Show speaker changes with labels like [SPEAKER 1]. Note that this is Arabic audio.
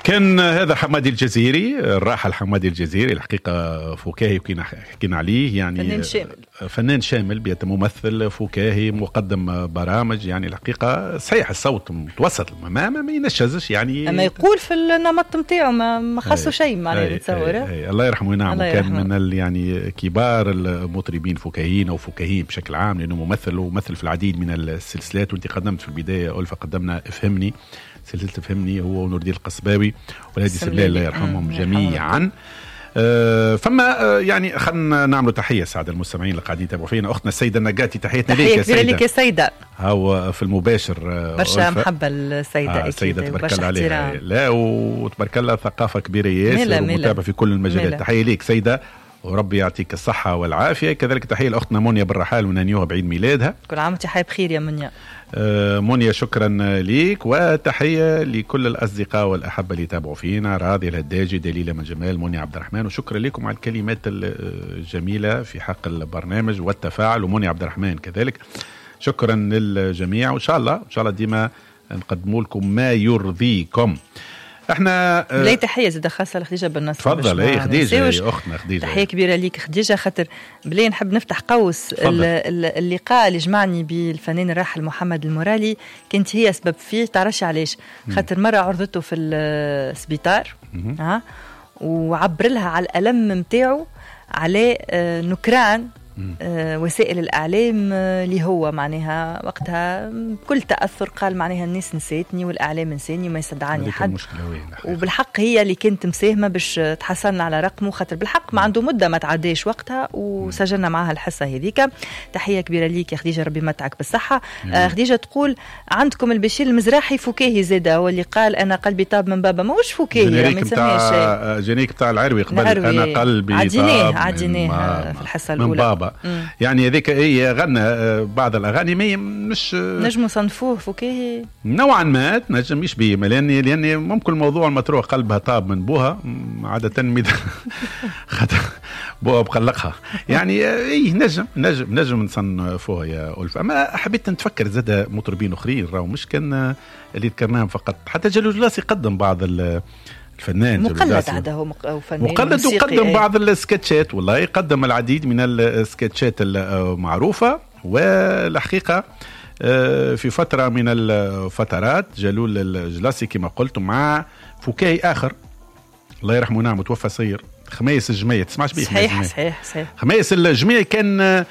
[SPEAKER 1] كان هذا حمادي الجزيري، الراحل حمادي الجزيري الحقيقة فكاهي حكينا عليه، يعني فنان شامل ممثل فكاهي مقدم برامج، يعني الحقيقة صحيح الصوت متوسط ما ينشزش يعني،
[SPEAKER 2] أما يقول في النمط متاعه ما خاصه شيء معناه نتصور.
[SPEAKER 1] الله يرحمه وينعمه، كان من يعني كبار المطربين فكاهيين أو فكاهيين بشكل عام، لأنه ممثل في العديد من السلسلات. وانت قدمت في البداية ألفة قدمنا افهمني، سلسلة فهمني، هو ونور الدين القصباوي والهادي سبلال الله يرحمهم جميعا. فما يعني خلنا نعملوا تحية سعادة المستمعين اللي قاعدين يتابعوا فينا. أختنا السيدة النقاتي، تحياتنا ليك يا سيدة.
[SPEAKER 2] ليك يا سيدة.
[SPEAKER 1] هو في المباشر
[SPEAKER 2] برشا محبة السيدة
[SPEAKER 1] السيدة تبارك الله عليها، لا وتبارك الله ثقافة كبيرة ياسر ومتابعة في كل المجالات. تحية ليك سيدة، وربي يعطيك الصحة والعافية. كذلك تحية لأختنا مونيا بالرحال ونانيوها بعيد ميلادها،
[SPEAKER 2] كل عام وانت حي بخير يا مونيا.
[SPEAKER 1] مونيا شكرا ليك، وتحية لكل الأصدقاء والأحبة اللي يتابعوا فينا، راضي الهداجي، دليلة من جمال، مونيا عبد الرحمن، وشكرا لكم على الكلمات الجميلة في حق البرنامج والتفاعل، ومونيا عبد الرحمن كذلك شكرا للجميع، وإن شاء الله ديما نقدموا لكم ما يرضيكم. احنا
[SPEAKER 2] بلاي تحيه زاده خاصه لخديجه بن نصر.
[SPEAKER 1] تفضل. اي خديجه اختنا خديجه،
[SPEAKER 2] تحيه كبيره ليك خديجه، خاطر بلاي نحب نفتح قوس اللقاء اللي جمعني بالفنان الراحل محمد المورالي، كانت هي سبب فيه، تعرفش علاش؟ خاطر مره عرضته في السبيطار وعبر لها على الالم نتاعو على نكران وسائل الإعلام اللي هو معناها وقتها بكل تأثر قال معناها الناس نسيتني والإعلام نساني وما يصدعني حد، وبالحق هي اللي كانت مساهمة باش تحصلنا على رقمه، خاطر بالحق ما عنده مدة ما تعديش وقتها وسجلنا معها الحصة هذيك. تحية كبيرة ليك يا خديجة، ربي متعك بالصحة. خديجة تقول عندكم البشير المزراحي فكاهي زاده، هو اللي قال أنا قلبي طاب من بابا، ماهوش فكاهي، ما نسميهش شيء.
[SPEAKER 1] جينيك بتاع العروي قبل أنا قلبي
[SPEAKER 2] عديناه في الحصة الأولى
[SPEAKER 1] يعني هذيك ايه غنى بعض الاغاني مش
[SPEAKER 2] نجموا صنفوه فكاهي
[SPEAKER 1] نوعا ما، تنجم يشبه، لاني ممكن الموضوع المتروح قلبها طاب من بوها عاده بوها بقلقها، يعني ايه نجم نصنفوها يا ألفة. اما حبيت نتفكر زاد مطربين اخرين راهو مش كان اللي ذكرناهم فقط، حتى جلو جلاسي قدم بعض الفنان
[SPEAKER 2] مقلد عاده هو
[SPEAKER 1] مقلد، وقدم بعض السكتشات، والله يقدم العديد من السكتشات المعروفة. والحقيقة في فترة من الفترات جلول الجلاسي كما قلت مع فكاهي آخر الله يرحمه ونعمه، توفى صغير، خميس الجميع، تسمعش بيه؟
[SPEAKER 2] صحيح.
[SPEAKER 1] خميس الجميع كان